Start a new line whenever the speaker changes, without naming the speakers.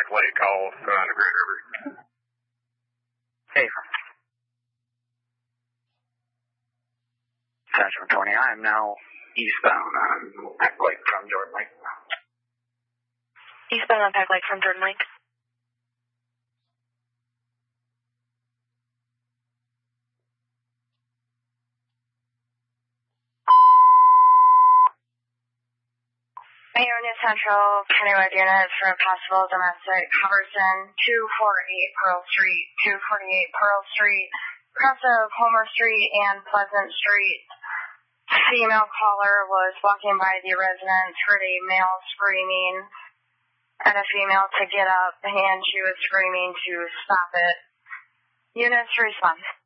Black Lake, call the Grand River.
Hey. Central 20, I am now eastbound on Pack Lake from Jordan Lake.
Eastbound on Pack Lake from Jordan Lake. Ionia Central, Kennywide units for a possible domestic. Hubbardson, 248 Pearl Street, 248 Pearl Street, cross of Homer Street and Pleasant Street. Female caller was walking by the residence, heard a male screaming and a female to get up, and she was screaming to stop it. Units respond.